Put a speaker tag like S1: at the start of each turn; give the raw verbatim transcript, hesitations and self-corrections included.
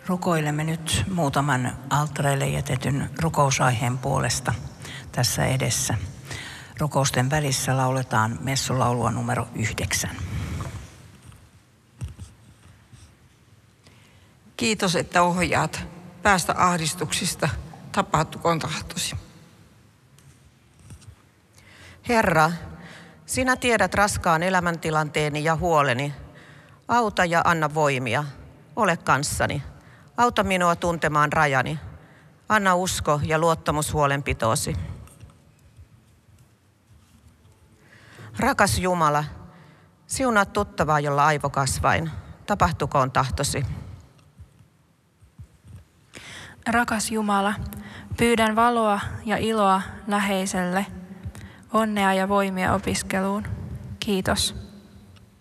S1: Rukoilemme nyt muutaman alttareille jätetyn rukousaiheen puolesta tässä edessä. Rukousten välissä lauletaan messulaulua numero yhdeksän.
S2: Kiitos, että ohjaat päästä ahdistuksista, tapahtukoon tahtosi.
S3: Herra, sinä tiedät raskaan elämäntilanteeni ja huoleni. Auta ja anna voimia. Ole kanssani. Auta minua tuntemaan rajani. Anna usko ja luottamus huolenpitoosi. Rakas Jumala, siunaa tuttavaa, jolla aivo kasvain. Tapahtukoon tahtosi.
S4: Rakas Jumala, pyydän valoa ja iloa läheiselle, onnea ja voimia opiskeluun. Kiitos.